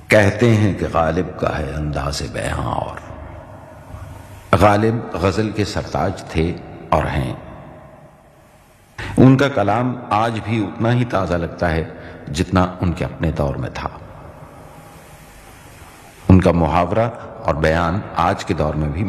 कहते हैं कि गालिब का है अंदाज़े बयां, और गालिब गजल के सरताज थे और हैं। उनका कलाम आज भी उतना ही ताजा लगता है जितना उनके अपने दौर में था। उनका मुहावरा और बयान आज के दौर में भी